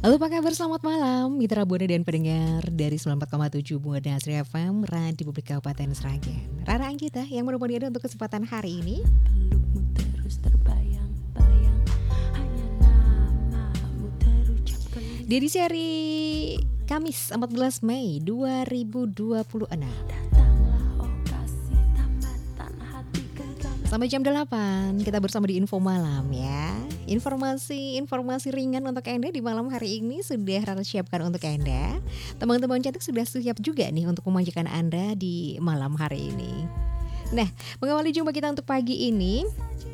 Halo, apa kabar? Selamat malam Mitra Buana dan pendengar dari 94,7 Buana Asri FM Radio Publik Kabupaten Sragen. Rara Anggita yang menemani Anda untuk kesempatan hari ini. Pelukmu terus terbayang-bayang, hanya namamu terucap gelisah. Di edisi hari Kamis 14 Mei 2026. Datanglah oh kasih tambatan hati genggam. Sampai jam 8 kita bersama di Info Malam ya. Informasi ringan untuk Anda di malam hari ini sudah Rara siapkan untuk Anda. Teman-teman cantik sudah siap juga nih untuk memanjakan Anda di malam hari ini. Nah, mengawali jumpa kita untuk pagi ini,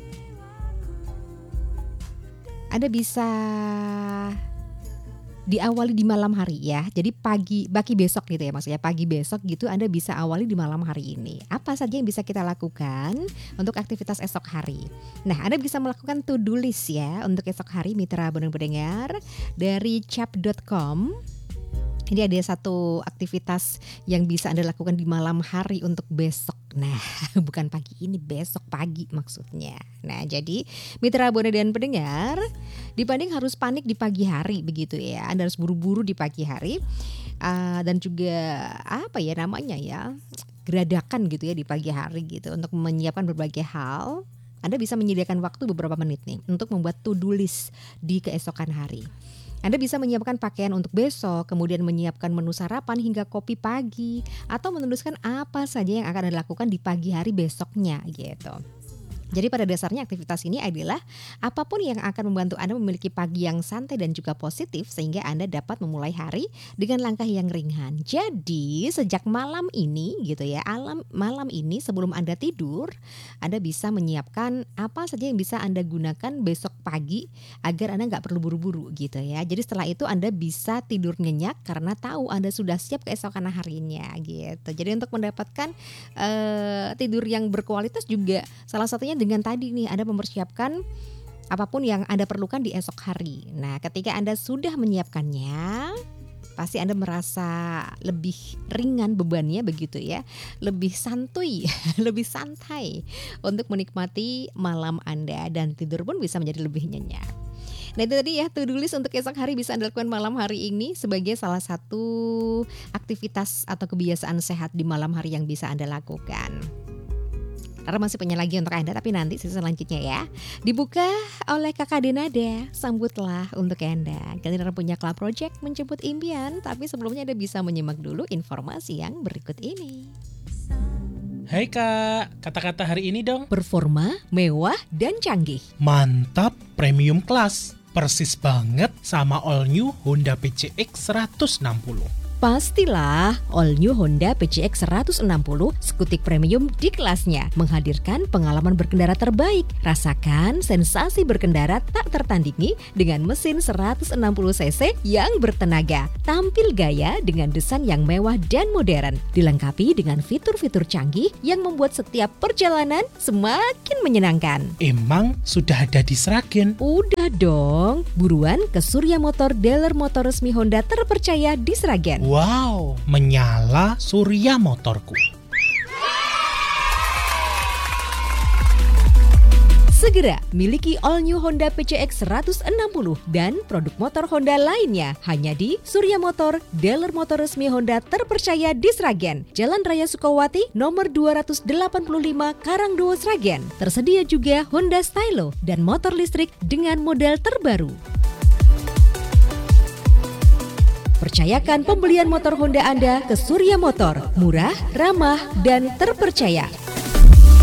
Anda bisa diawali di malam hari ya. Jadi pagi besok gitu ya, maksudnya pagi besok gitu Anda bisa awali di malam hari ini. Apa saja yang bisa kita lakukan untuk aktivitas esok hari? Nah, Anda bisa melakukan to-do list ya untuk esok hari Mitra Buana pendengar dari cap.com. Ini ada satu aktivitas yang bisa Anda lakukan di malam hari untuk besok. Nah, bukan pagi ini, besok pagi maksudnya. Nah, jadi Mitra Buana dan pendengar, dibanding harus panik di pagi hari begitu ya, Anda harus buru-buru di pagi hari dan juga geradakan gitu ya di pagi hari gitu untuk menyiapkan berbagai hal. Anda bisa menyediakan waktu beberapa menit nih untuk membuat to-do list di keesokan hari. Anda bisa menyiapkan pakaian untuk besok, kemudian menyiapkan menu sarapan hingga kopi pagi, atau menuliskan apa saja yang akan Anda lakukan di pagi hari besoknya gitu. Jadi pada dasarnya aktivitas ini adalah apapun yang akan membantu Anda memiliki pagi yang santai dan juga positif sehingga Anda dapat memulai hari dengan langkah yang ringan. Jadi sejak malam ini gitu ya, malam ini sebelum Anda tidur, Anda bisa menyiapkan apa saja yang bisa Anda gunakan besok pagi agar Anda nggak perlu buru-buru gitu ya. Jadi setelah itu Anda bisa tidur nyenyak karena tahu Anda sudah siap keesokan harinya gitu. Jadi untuk mendapatkan tidur yang berkualitas juga salah satunya dengan tadi nih Anda mempersiapkan apapun yang Anda perlukan di esok hari. Nah, ketika Anda sudah menyiapkannya, pasti Anda merasa lebih ringan bebannya begitu ya. Lebih santuy, lebih santai untuk menikmati malam Anda dan tidur pun bisa menjadi lebih nyenyak. Nah, itu tadi ya to-do list untuk esok hari bisa Anda lakukan malam hari ini sebagai salah satu aktivitas atau kebiasaan sehat di malam hari yang bisa Anda lakukan. Karena masih punya lagi untuk Anda, tapi nanti sesi selanjutnya ya. Dibuka oleh Kakak Denada, sambutlah untuk Anda. Kalian punya Club Project menjemput impian, tapi sebelumnya Anda bisa menyimak dulu informasi yang berikut ini. Hai Kak, kata-kata hari ini dong. Performa, mewah, dan canggih. Mantap, premium class. Persis banget sama all new Honda PCX 160. Pastilah, all new Honda PCX 160 skutik premium di kelasnya, menghadirkan pengalaman berkendara terbaik. Rasakan sensasi berkendara tak tertandingi dengan mesin 160 cc yang bertenaga. Tampil gaya dengan desain yang mewah dan modern, dilengkapi dengan fitur-fitur canggih yang membuat setiap perjalanan semakin menyenangkan. Emang sudah ada di Sragen? Udah dong, buruan ke Surya Motor, dealer motor resmi Honda terpercaya di Sragen. Wow, menyala Surya Motorku. Segera miliki all new Honda PCX 160 dan produk motor Honda lainnya hanya di Surya Motor, dealer motor resmi Honda terpercaya di Sragen, Jalan Raya Sukawati, nomor 285 Karangdowo, Sragen. Tersedia juga Honda Stylo dan motor listrik dengan model terbaru. Percayakan pembelian motor Honda Anda ke Surya Motor, murah, ramah, dan terpercaya.